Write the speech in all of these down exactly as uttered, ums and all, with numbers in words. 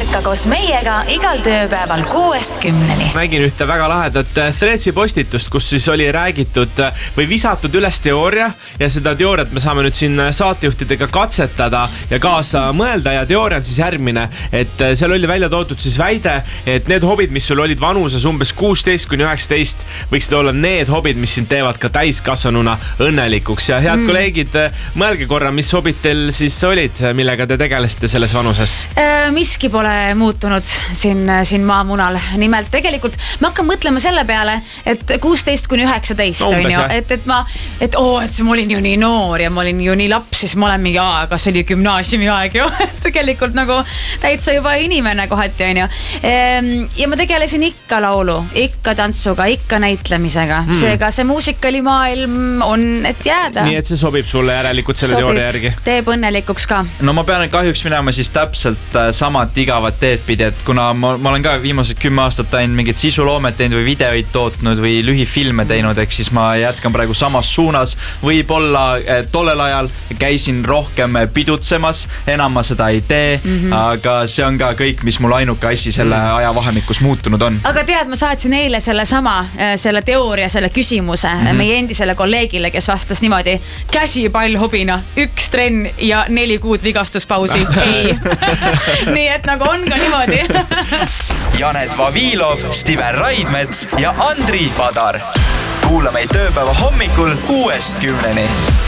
muusika koos meiega igal tööpäeval kuuest kümneni. Nägin ühte väga lahedat Threadsi postitust, kus siis oli räägitud või visatud üles teooria ja seda teooriat me saame nüüd siin saatejuhtidega katsetada ja kaasa mõelda ja teooria on siis järgmine, et seal oli välja toodud siis väide, et need hobid, mis sul olid vanuses umbes kuusteist kuni üheksateist, võiksid olla need hobid, mis sind teevad ka täiskasvanuna õnnelikuks ja head mm. kolleegid, mõelge korra, mis hobid teil siis olid, millega te tegelesite selles vanuses? Miski pole muutunud siin, siin maamunal. Nimelt tegelikult ma hakkan mõtlema selle peale, et kuusteist kuni üheksateist no, on ju, et, et ma, et oo, et ma olin ju nii noor ja ma olin ju nii laps, siis ma olen mingi aega, see oli gümnaasiumi aeg ju, tegelikult nagu täitsa juba inimene kohati on ju. Ja ma tegelesin ikka laulu, ikka tantsuga, ikka näitlemisega. Mm. Seega see muusikalimaailm on, et jääda. Nii, et see sobib sulle järelikult selle sobib, teooria järgi? Teeb õnnelikuks ka. No ma pean kahjuks minema siis täpselt samad igavat teed pidi, et kuna ma, ma olen ka viimased kümme aastat teinud mingit sisuloomet teinud või videoid tootnud või lühifilme teinud, ehk siis ma jätkan praegu samas suunas. Võib-olla tollel ajal käisin rohkem pidutsemas, enam ma seda ei tee, mm-hmm. aga see on ka kõik, mis mul ainuke asi selle ajavahemikus muutunud on. Aga tead, ma saatsin eile selle sama, selle teooria, selle küsimuse mm-hmm. meie endisele kolleegile, kes vastas niimoodi: käsipall hobina, üks trenn ja neli kuud vigastuspausi. Ei. Nii et nagu on ka niimoodi. Janet Vavilov, Stiven Raidmets ja Andri Padar. Kuula meid tööpäeva hommikul kuuest kümneni.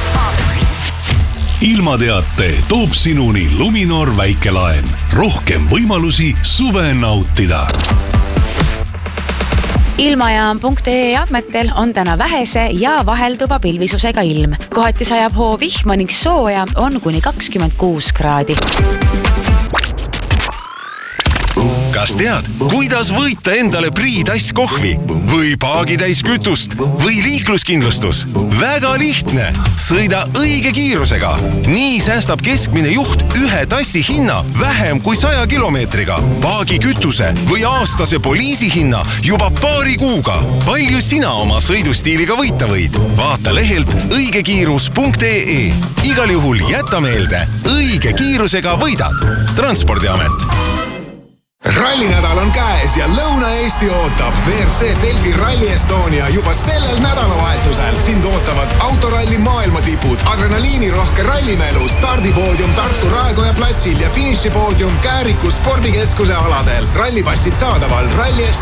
Ilmateate toob sinuni Luminor väikelaen. Rohkem võimalusi suve nautida. Ilmajaam punkt ee andmetel on täna vähese ja vahelduva pilvisusega ilm. Kohati sajab hoo vihma ning sooja on kuni kakskümmend kuus kraadi. Kas tead, kuidas võita endale Priidass kohvi või paagitäis kütust või liikluskindlustus? Väga lihtne. Sõida õige kiirusega. Nii säästab keskmine juht ühe tassi hinna vähem kui saja kilomeetriga. Paagi kütuse või aastase poliisi hinna juba paari kuuga. Palju sina oma sõidustiiliga võita võid? Vaata lehelt õigekiirus punkt ee. Igal juhul jäta meelde, õige kiirusega võidad. Transpordiamet. Rallinädal on käes ja Lõuna-Eesti ootab V R C Delfi Rally Estonia juba sellel nädalavahetusel. Sind ootavad autoralli maailmatipud, adrenaliinirohke rallimelu, stardipoodium Tartu Raekoja platsil ja finišipoodium Kääriku spordikeskuse aladel. Rallipassid saadaval Rally